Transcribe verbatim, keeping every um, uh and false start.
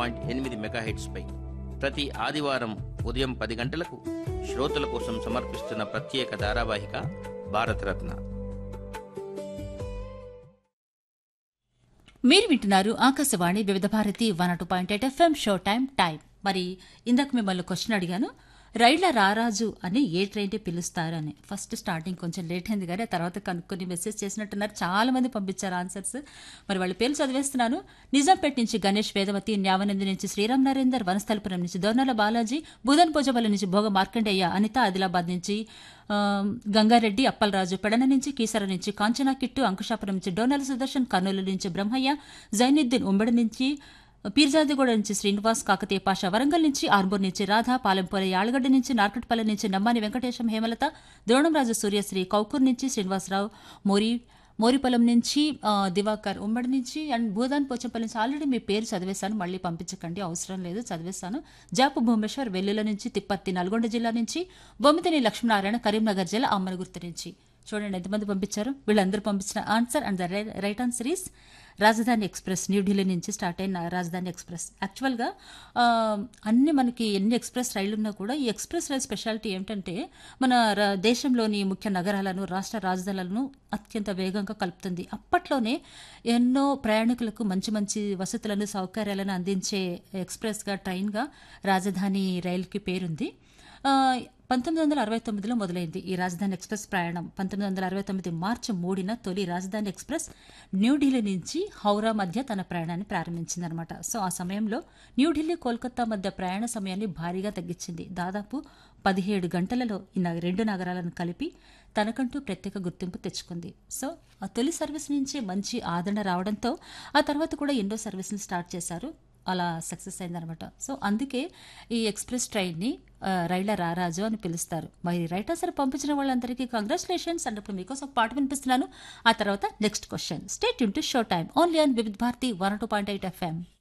Point ఎనిమిది మెగాహెట్స్పై ప్రతి ఆదివారం ఉదయం పది గంటలకు శ్రోతల కోసం సమర్పిస్తున్న ప్రత్యేక ధారావాహిక భారతరత్న. మీరు వింటున్నారు ఆకాశవాణి వివిధ Bharati one two point eight FM show time time. మరి ఇందాక మిమ్మల్ని క్వశ్చన్ అడిగాను, రైళ్ల రారాజు అని ఏ ట్రైన్ పిలుస్తారు అని. ఫస్ట్ స్టార్టింగ్ కొంచెం లేట్ అయింది కానీ ఆ తర్వాత కనుక్కొని మెసేజ్ చేసినట్టున్నారు, చాలా మంది పంపించారు ఆన్సర్స్. మరి వాళ్ళ పేర్లు చదివేస్తున్నాను. నిజాంపేట నుంచి గణేష్ వేదవతి, న్యావనంది నుంచి శ్రీరామ్ నరేందర్, వనస్థలపురం నుంచి దొర్నల బాలాజీ, బుధన్ పోజపల్లి నుంచి భోగ మార్కండేయ, అనిత ఆదిలాబాద్ నుంచి గంగారెడ్డి, అప్పలరాజు పెడన నుంచి, కీసర నుంచి కాంచనా కిట్టు, అంకుశాపురం నుంచి డోనల సుదర్శన్, కర్నూలు నుంచి బ్రహ్మయ్య, జైనుద్దీన్ ఉమ్మడి నుంచి, పీర్జాదిగూడ నుంచి శ్రీనివాస్, కాకతీయ పాషా, వరంగల్ నుంచి ఆర్బూర్ నుంచి రాధ, పాలెంపూర యాళ్లగడ్డ నుంచి, నార్కట్పల్లి నుంచి నమ్మాని వెంకటేశం, హేమలత, ద్రోణంరాజు సూర్యశ్రీ, కౌకూర్ నుంచి శ్రీనివాసరావు, మోరి మోరిపొలం నుంచి దివాకర్ ఉమ్మడి నుంచి, అండ్ భూదాన్ పోచంపల్లి నుంచి. ఆల్రెడీ మీ పేరు చదివేశాను, మళ్ళీ పంపించకండి, అవసరం లేదు, చదివేశాను. జాపు భూమేశ్వర్ వెల్లుల నుంచి, తిప్పర్తి నల్గొండ జిల్లా నుంచి, బొమ్మితిని లక్ష్మీనారాయణ కరీంనగర్ జిల్లా అమ్మనగుర్తు నుంచి. చూడండి ఎంతమంది పంపించారు. వీళ్ళందరూ పంపించిన answer and the right answer is రాజధాని ఎక్స్ప్రెస్. న్యూఢిల్లీ నుంచి స్టార్ట్ అయిన రాజధాని ఎక్స్ప్రెస్. యాక్చువల్గా అన్ని మనకి ఎన్ని ఎక్స్ప్రెస్ రైళ్లు ఉన్నా కూడా ఈ ఎక్స్ప్రెస్ రైల్ స్పెషాలిటీ ఏమిటంటే మన దేశంలోని ముఖ్య నగరాలను, రాష్ట్ర రాజధానులను అత్యంత వేగంగా కలుపుతుంది. అప్పట్లోనే ఎన్నో ప్రయాణికులకు మంచి మంచి వసతులను, సౌకర్యాలను అందించే ఎక్స్ప్రెస్గా, ట్రైన్గా రాజధాని రైలుకి పేరుంది. పంతొమ్మిది వందల అరవై తొమ్మిదిలో మొదలైంది ఈ రాజధాని ఎక్స్ప్రెస్ ప్రయాణం. పంతొమ్మిది వందల అరవై తొమ్మిది మార్చి మూడున తొలి రాజధాని ఎక్స్ప్రెస్ న్యూఢిల్లీ నుంచి హౌరా మధ్య తన ప్రయాణాన్ని ప్రారంభించిందనమాట. సో ఆ సమయంలో న్యూఢిల్లీ, కోల్కతా మధ్య ప్రయాణ సమయాన్ని భారీగా తగ్గించింది. దాదాపు పదిహేడు గంటలలో ఈ రెండు నగరాలను కలిపి తనకంటూ ప్రత్యేక గుర్తింపు తెచ్చుకుంది. సో ఆ తొలి సర్వీస్ నుంచి మంచి ఆదరణ రావడంతో ఆ తర్వాత కూడా ఎన్నో సర్వీసులు స్టార్ట్ చేశారు. అలా సక్సెస్ అయిందనమాట. సో అందుకే ఈ ఎక్స్ప్రెస్ ట్రైన్ని రైళ్ల రారాజు అని పిలుస్తారు. మరి రైట్ ఆన్సర్ పంపించిన వాళ్ళందరికీ కంగ్రాచులేషన్స్. అంటే ఇప్పుడు మీకోసం పాట వినిపిస్తున్నాను. ఆ తర్వాత next question. Stay tune to show time only on వివిధ Bharati one two point eight FM.